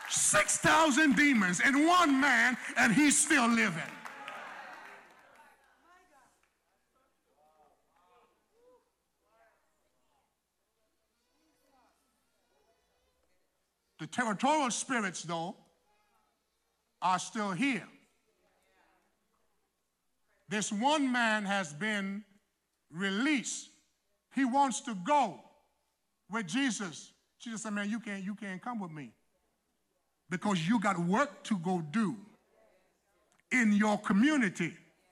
6,000 demons in one man, and he's still living. The territorial spirits, though, are still here. This one man has been released. He wants to go with Jesus. Jesus said, man, you can't come with me because you got work to go do in your community.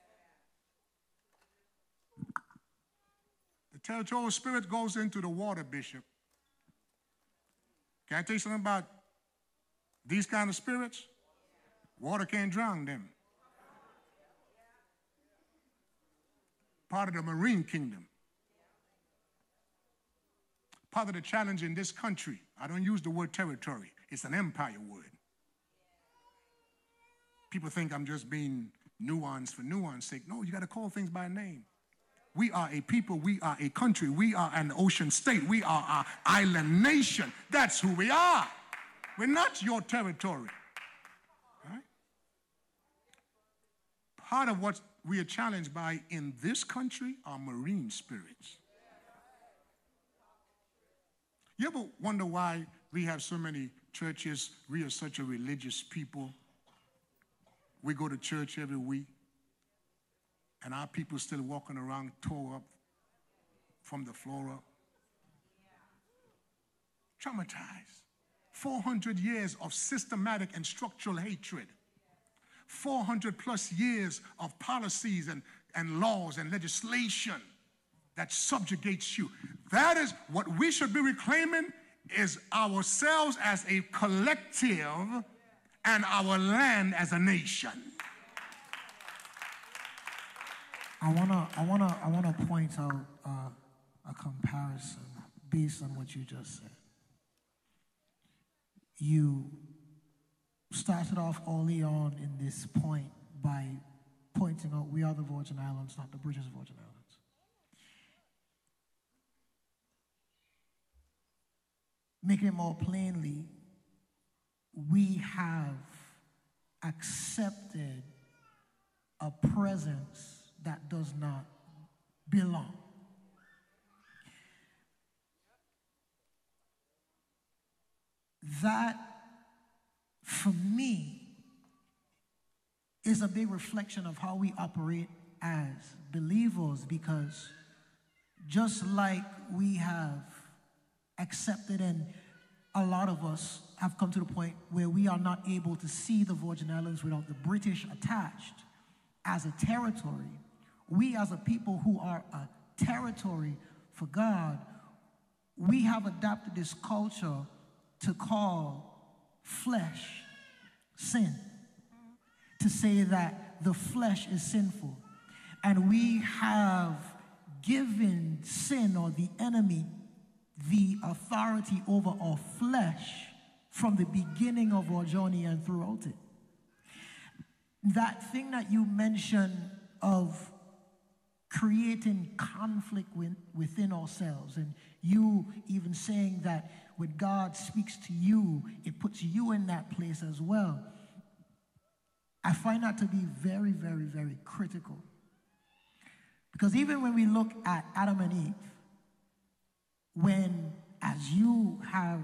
The territorial spirit goes into the water, Bishop. Can I tell you something about these kind of spirits? Water can't drown them. Part of the marine kingdom. Part of the challenge in this country, I don't use the word territory, it's an empire word. People think I'm just being nuanced for nuance sake. No, you got to call things by name. We are a people, we are a country, we are an ocean state, we are an island nation. That's who we are. We're not your territory. Right? Part of what we are challenged by in this country are marine spirits. You ever wonder why we have so many churches? We are such a religious people. We go to church every week, and our people still walking around tore up from the floor up. Traumatized. 400 years of systematic and structural hatred. 400 plus years of policies and laws and legislation that subjugates you. That is what we should be reclaiming, is ourselves as a collective and our land as a nation. I wanna point out a comparison based on what you just said. You started off early on in this point by pointing out we are the Virgin Islands, not the British Virgin Islands. Making it more plainly, we have accepted a presence that does not belong. That, for me, is a big reflection of how we operate as believers, because just like we have accepted, and a lot of us have come to the point where we are not able to see the Virgin Islands without the British attached as a territory, we as a people who are a territory for God, we have adapted this culture to call flesh sin, to say that the flesh is sinful. And we have given sin, or the enemy, the authority over our flesh from the beginning of our journey and throughout it. That thing that you mentioned of creating conflict within ourselves, and you even saying that when God speaks to you, it puts you in that place as well. I find that to be very, very, very critical. Because even when we look at Adam and Eve, when, as you have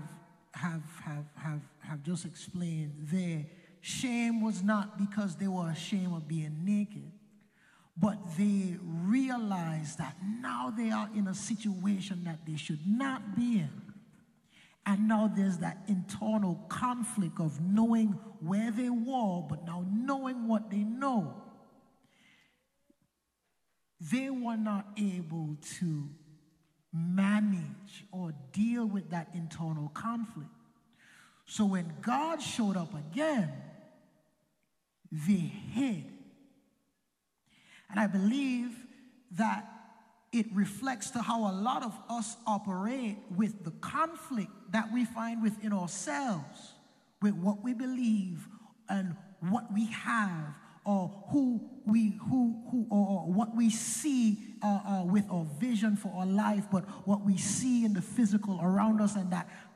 just explained, their shame was not because they were ashamed of being naked, but they realized that now they are in a situation that they should not be in. And now there's that internal conflict of knowing where they were, but now knowing what they know. They were not able to manage or deal with that internal conflict. So when God showed up again, they hid. And I believe that it reflects to how a lot of us operate with the conflict that we find within ourselves, with what we believe and what we have, or or what we see with our vision for our life, but what we see in the physical around us, and that